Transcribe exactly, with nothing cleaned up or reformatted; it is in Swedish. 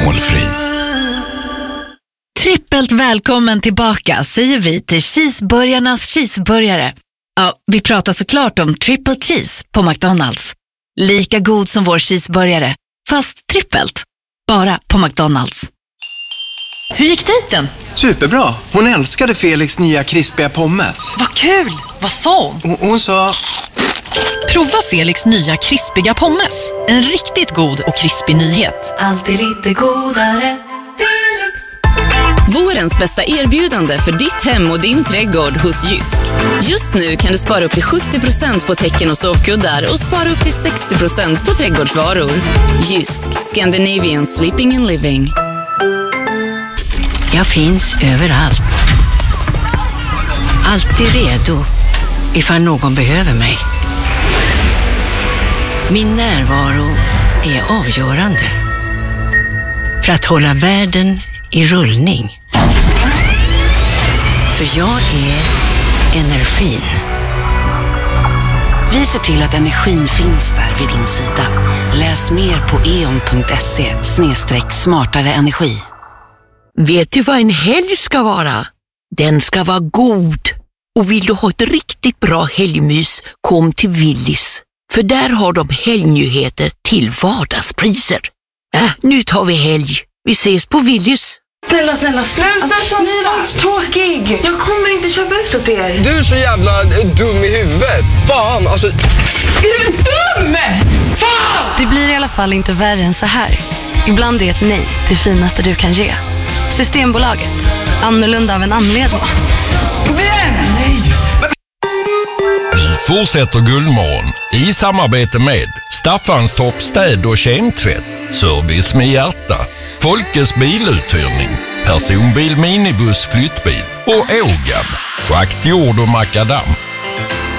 alkoholfri. Trippelt välkommen tillbaka säger vi till Cheeseburgarnas cheeseburgare. Ja, vi pratar såklart om triple cheese på McDonald's. Lika god som vår cheeseburgare, fast trippelt. Bara på McDonald's. Hur gick dejten? Superbra. Hon älskade Felix nya krispiga pommes. Vad kul! Vad sa hon? Hon, hon sa... Prova Felix nya krispiga pommes. En riktigt god och krispig nyhet. Alltid lite godare. Felix. Vårens bästa erbjudande för ditt hem och din trädgård hos Jysk. Just nu kan du spara upp till sjuttio procent på täcken och sovkuddar och spara upp till sextio procent på trädgårdsvaror. Jysk, Scandinavian Sleeping and Living. Jag finns överallt. Alltid redo ifall någon behöver mig. Min närvaro är avgörande för att hålla världen i rullning. För jag är energin. Vi ser till att energin finns där vid din sida. Läs mer på e o n punkt se slash smartare energi. Vet du vad en helg ska vara? Den ska vara god. Och vill du ha ett riktigt bra helgmys, kom till Willys. För där har de helgnyheter till vardagspriser. Äh, nu tar vi helg. Vi ses på Willys. Snälla, snälla, sluta alltså, ni var tråkig. Jag kommer inte köpa ut åt er. Du är så jävla dum i huvudet. Fan, alltså... Är du dum? Fan! Det blir i alla fall inte värre än så här. Ibland är ett nej det finaste du kan ge. Systembolaget. Annorlunda av en anledning. Nej! Nu fortsätter Guldmorgon i samarbete med Staffanstorp städ- och kemtvätt, service med hjärta, Folkets biluthyrning, personbil, minibuss, flyttbil och Ågab, schakt, jord och makadam.